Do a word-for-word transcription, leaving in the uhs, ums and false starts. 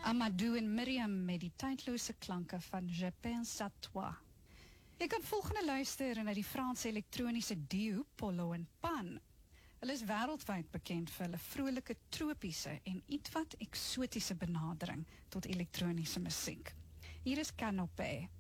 Amadou en Miriam met die tydlose klanke van Je pense à toi. Jy kan volgende luister na die Franse elektroniese duo Polo en Pan. Hulle is wêreldwyd bekend vir hulle vrolike tropiese en ietwat eksotiese benadering tot elektroniese musiek. Hier is Canopé.